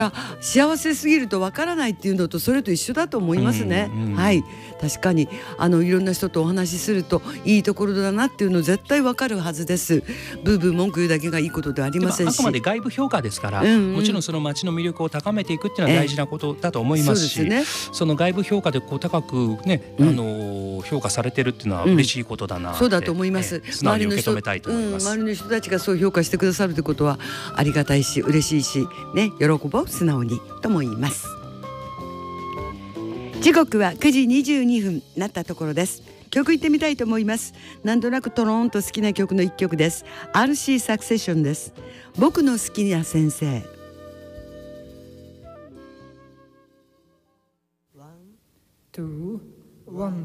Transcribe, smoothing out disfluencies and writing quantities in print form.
幸せすぎるとわからないっていうのとそれと一緒だと思いますね。はい、確かにいろんな人とお話しするといいところだなっていうの絶対わかるはずです。ブーブー文句言うだけがいいことではありませんし、 あくまで外部評価ですから、もちろんその街の魅力を高めていくっていうのは大事なことだと思いますし、 そうですね、 その外部評価で高くね、評価されてるっていうのは嬉しいことだなって、 そうだと思います。 素直に受け止めたいと思います。 周りの人たちがそう評価してくださるということはありがたいし嬉しいしね、喜ぼう素直にと思います。時刻は9時22分なったところです。曲いってみたいと思います。なんとなくトローンと好きな曲の一曲です。 RC サクセッションです。僕の好きな先生。 1 2 1